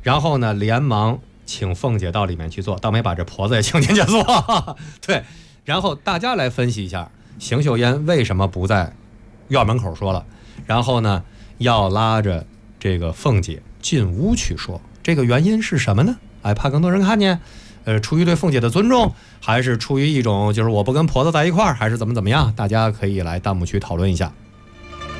然后呢，连忙请凤姐到里面去坐，倒没把这婆子也请进去坐。对，然后大家来分析一下，邢岫烟为什么不在院门口说了，然后呢，要拉着这个凤姐进屋去说，这个原因是什么呢？哎，怕更多人看见，出于对凤姐的尊重，还是出于一种就是我不跟婆子在一块儿，还是怎么样？大家可以来弹幕区讨论一下。